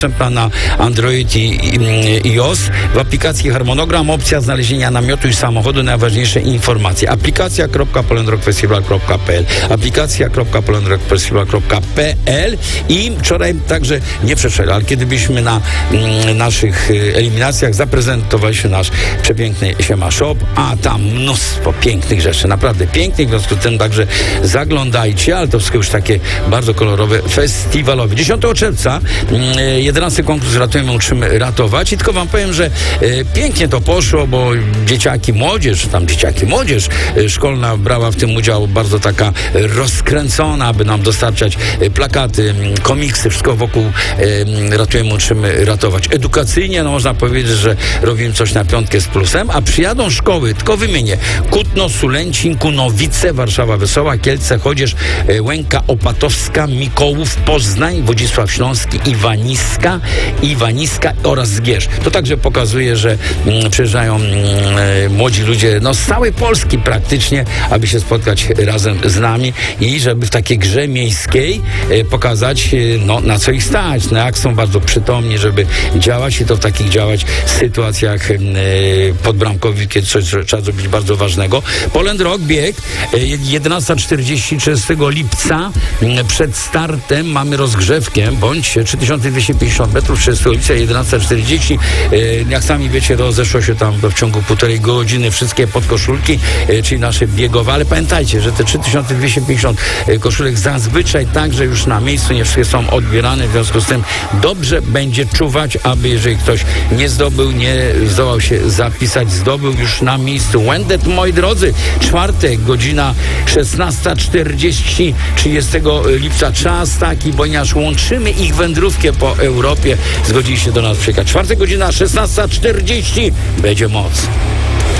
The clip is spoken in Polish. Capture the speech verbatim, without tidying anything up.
na Android i, i iOS. W aplikacji harmonogram, opcja znalezienia namiotu i samochodu, najważniejsze informacje. Aplikacja kropka poland rock festival kropka p l aplikacja kropka poland rock festival kropka p l i wczoraj także, nie wczoraj, ale kiedy byliśmy na mm, naszych eliminacjach, zaprezentowaliśmy nasz przepiękny Siema Shop, a tam mnóstwo pięknych rzeczy, naprawdę pięknych, w związku z tym także zaglądajcie, ale to wszystko już takie bardzo kolorowe, festiwalowe. dziesiątego czerwca mm, jedenasty konkurs Ratujemy, uczymy ratować i tylko wam powiem, że e, pięknie to poszło, bo dzieciaki, młodzież, tam dzieciaki, młodzież e, szkolna brała w tym udział, bardzo taka rozkręcona, aby nam dostarczać e, plakaty, m, komiksy, wszystko wokół e, Ratujemy, uczymy ratować. Edukacyjnie, no można powiedzieć, że robimy coś na piątkę z plusem, a przyjadą szkoły, tylko wymienię, Kutno, Sulęcin, Kunowice, Warszawa Wesoła, Kielce, Chodzież, e, Łęka Opatowska, Mikołów, Poznań, Wodzisław Śląski, Iwaniska Iwaniska oraz Zgierz. To także pokazuje, że mm, przyjeżdżają mm, młodzi ludzie no, z całej Polski praktycznie, aby się spotkać razem z nami i żeby w takiej grze miejskiej e, pokazać, e, no, na co ich stać, no, jak są bardzo przytomni, żeby działać i to w takich działać sytuacjach e, podbramkowych, kiedy coś trzeba zrobić bardzo ważnego. Poland Rock bieg e, jedenasta czterdzieści trzydziestego lipca e, przed startem mamy rozgrzewkę, bądź trzy tysiące dwieście pięćdziesiąt metrów, trzydziestego lipca, jedenasta czterdzieści. Jak sami wiecie, rozeszło się tam w ciągu półtorej godziny wszystkie podkoszulki, czyli nasze biegowe, ale pamiętajcie, że te trzy tysiące dwieście pięćdziesiąt koszulek zazwyczaj także już na miejscu, nie wszystkie są odbierane, w związku z tym dobrze będzie czuwać, aby jeżeli ktoś nie zdobył, nie zdołał się zapisać, zdobył już na miejscu. Wendet, moi drodzy, czwartek, godzina szesnasta czterdzieści, trzydziestego lipca, czas taki, ponieważ łączymy ich wędrówkę po Europie, zgodzili się do nas przyjechać. Czwartek, godzina szesnasta czterdzieści, będzie moc.